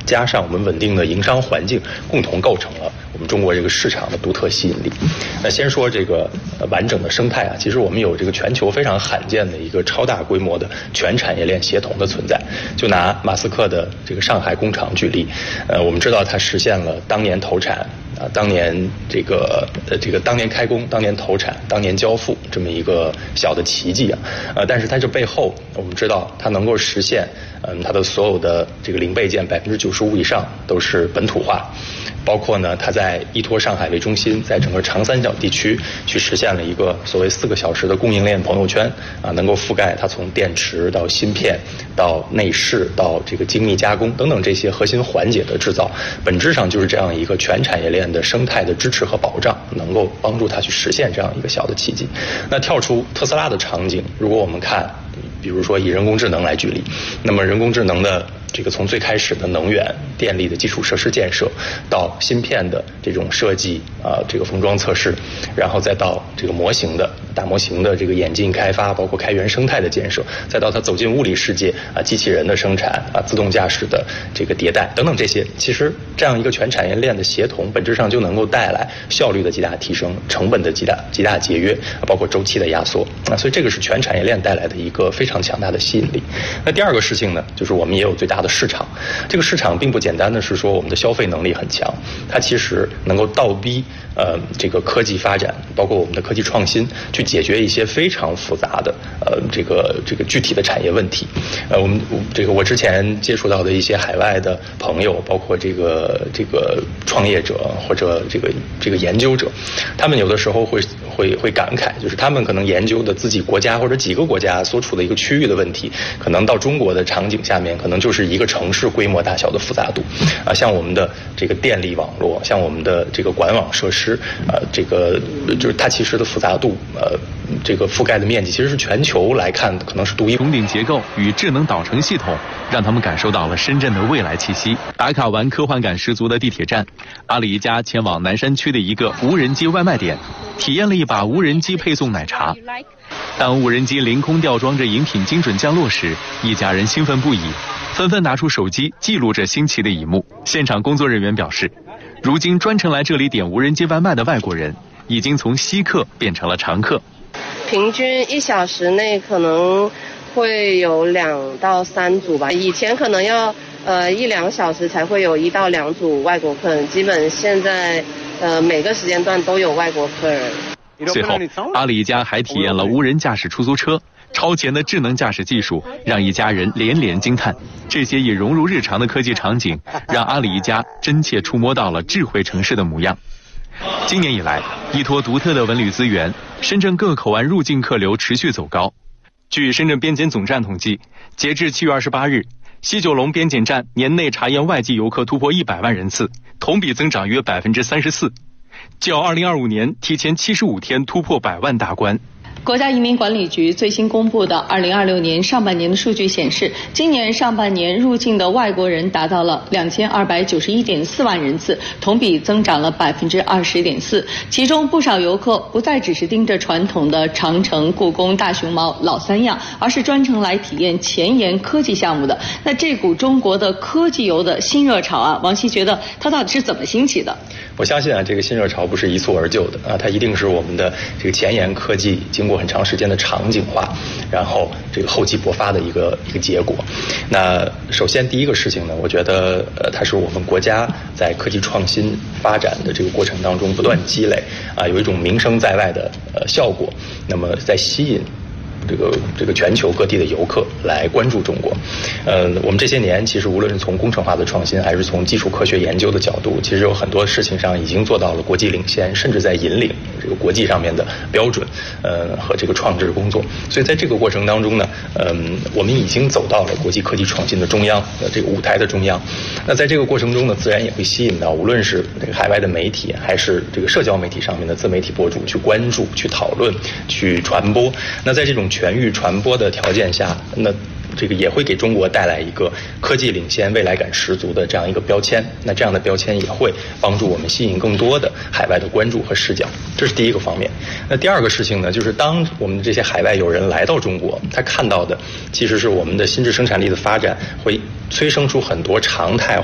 加上我们稳定的营商环境，共同构成了我们中国这个市场的独特吸引力。那先说这个完整的生态啊，其实我们有这个全球非常罕见的一个超大规模的全产业链协同的存在。就拿马斯克的这个上海工厂举例，我们知道它实现了当年投产啊，当年当年开工、当年投产、当年交付这么一个小的奇迹啊，但是它这背后我们知道它能够实现，它的所有的这个零备件95%以上都是本土化。包括呢，它在依托上海为中心，在整个长三角地区去实现了一个所谓4个小时的供应链朋友圈啊，能够覆盖它从电池到芯片到内饰到这个精密加工等等这些核心环节的制造，本质上就是这样一个全产业链的生态的支持和保障，能够帮助它去实现这样一个小的奇迹。那跳出特斯拉的场景，如果我们看，比如说以人工智能来举例，那么人工智能的这个从最开始的能源、电力的基础设施建设，到芯片的这种设计啊，这个封装测试，然后再到这个大模型的这个演进开发，包括开源生态的建设，再到它走进物理世界啊，机器人的生产啊，自动驾驶的这个迭代等等这些，其实这样一个全产业链的协同，本质上就能够带来效率的极大提升、成本的极大节约，包括周期的压缩啊，所以这个是全产业链带来的一个非常强大的吸引力。那第二个事情呢，就是我们也有最大的市场，这个市场并不简单的是说我们的消费能力很强，它其实能够倒逼这个科技发展，包括我们的科技创新，去解决一些非常复杂的这个具体的产业问题。我之前接触到的一些海外的朋友，包括这个创业者或者这个研究者，他们有的时候会感慨，就是他们可能研究的自己国家或者几个国家所处的一个区域的问题，可能到中国的场景下面，可能就是一个城市规模大小的复杂度啊，像我们的这个电力网络，像我们的这个管网设施，这个就是它其实的复杂度，这个覆盖的面积其实是全球来看可能是独一。 穹顶结构与智能导乘系统，让他们感受到了深圳的未来气息。打卡完科幻感十足的地铁站，阿里一家前往南山区的一个无人机外卖点，体验了一把无人机配送奶茶。当无人机凌空吊装着饮品精准降落时，一家人兴奋不已，纷纷拿出手机记录着新奇的一幕。现场工作人员表示，如今专程来这里点无人机外卖的外国人，已经从稀客变成了常客。 平均1小时内可能会有2到3组吧，以前可能要1-2小时才会有1到2组外国客人，基本现在每个时间段都有外国客人。 随后，阿里一家还体验了无人驾驶出租车，超前的智能驾驶技术让一家人连连惊叹。这些已融入日常的科技场景，让阿里一家真切触摸到了智慧城市的模样。今年以来，依托独特的文旅资源，深圳各口岸入境客流持续走高。据深圳边检总站统计，截至7月28日，西九龙边检站年内查验外籍游客突破100万人次，同比增长约34%，较2025年提前75天突破100万大关。 国家移民管理局最新公布的2026年上半年的数据显示，今年上半年入境的外国人达到了2291.4万人次，同比增长了20.4%。其中不少游客不再只是盯着传统的长城、故宫、大熊猫老三样，而是专程来体验前沿科技项目的。那这股中国的科技游的新热潮啊，王希觉得它到底是怎么兴起的？ 我相信啊，这个新热潮不是一蹴而就的啊，它一定是我们的这个前沿科技经过很长时间的场景化，然后这个厚积薄发的一个结果。那首先第一个事情呢，我觉得它是我们国家在科技创新发展的这个过程当中不断积累啊，有一种名声在外的效果，那么在吸引这个全球各地的游客来关注中国。我们这些年其实无论是从工程化的创新，还是从基础科学研究的角度，其实有很多事情上已经做到了国际领先，甚至在引领这个国际上面的标准，和这个创制工作。所以在这个过程当中呢，我们已经走到了国际科技创新的中央，这个舞台的中央。那在这个过程中呢，自然也会吸引到无论是这个海外的媒体，还是这个社交媒体上面的自媒体博主去关注、去讨论、去传播。那在这种全域传播的条件下，那这个也会给中国带来一个科技领先、未来感十足的这样一个标签。那这样的标签也会帮助我们吸引更多的海外的关注和视角，这是第一个方面。那第二个事情呢，就是当我们这些海外友人来到中国，他看到的其实是我们的心智生产力的发展会催生出很多常态